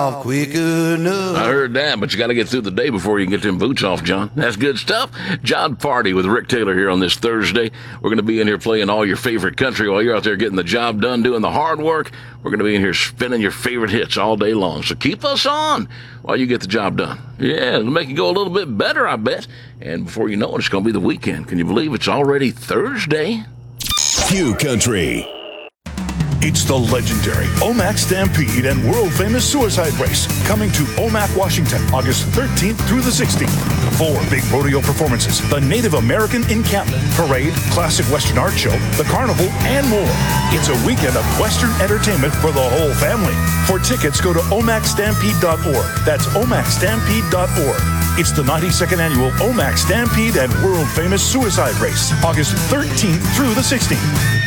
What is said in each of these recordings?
quick enough. I heard that, but you got to get through the day before you can get them boots off, John. That's good stuff. John Party with Rick Taylor here on this Thursday. We're going to be in here playing all your favorite country while you're out there getting the job done, doing the hard work. We're going to be in here spinning your favorite hits all day long. So keep us on while you get the job done. Yeah, it'll make it go a little bit better, I bet. And before you know it, it's going to be the weekend. Can you believe it's already Thursday? Q Country. It's the legendary Omak Stampede and world-famous suicide race coming to Omak, Washington, August 13th through the 16th. 4 big rodeo performances, the Native American encampment, parade, classic Western art show, the carnival, and more. It's a weekend of Western entertainment for the whole family. For tickets, go to omakstampede.org. That's omakstampede.org. It's the 92nd annual Omak Stampede and world-famous suicide race, August 13th through the 16th.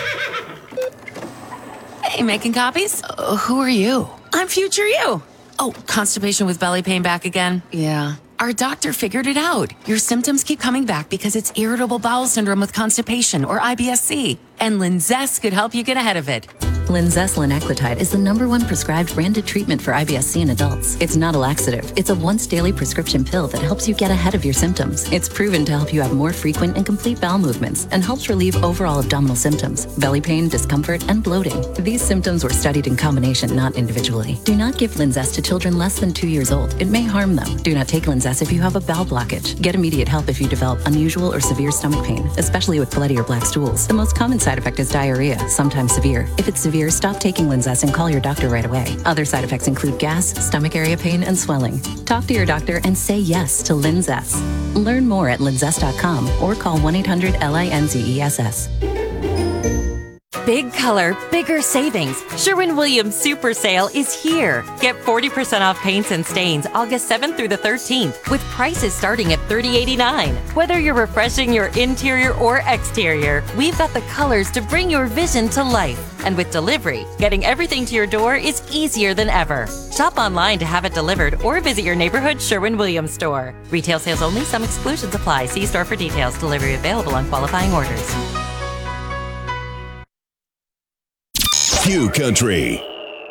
Hey, making copies? Who are you? I'm future you. Oh, constipation with belly pain back again? Yeah. Our doctor figured it out. Your symptoms keep coming back because it's irritable bowel syndrome with constipation, or IBS-C. And Linzess could help you get ahead of it. Linzess linaclotide is the #1 prescribed branded treatment for IBS-C in adults. It's not a laxative. It's a once-daily prescription pill that helps you get ahead of your symptoms. It's proven to help you have more frequent and complete bowel movements and helps relieve overall abdominal symptoms, belly pain, discomfort, and bloating. These symptoms were studied in combination, not individually. Do not give Linzess to children less than 2 years old. It may harm them. Do not take Linzess if you have a bowel blockage. Get immediate help if you develop unusual or severe stomach pain, especially with bloody or black stools. The most common side effect is diarrhea, sometimes severe. If it's severe, stop taking Linzess and call your doctor right away. Other side effects include gas, stomach area pain, and swelling. Talk to your doctor and say yes to Linzess. Learn more at linzess.com or call 1-800-LINZESS. Big color, bigger savings. Sherwin-Williams Super Sale is here. Get 40% off paints and stains August 7th through the 13th with prices starting at $30.89. Whether you're refreshing your interior or exterior, we've got the colors to bring your vision to life. And with delivery, getting everything to your door is easier than ever. Shop online to have it delivered or visit your neighborhood Sherwin-Williams store. Retail sales only. Some exclusions apply. See store for details. Delivery available on qualifying orders. Q Country.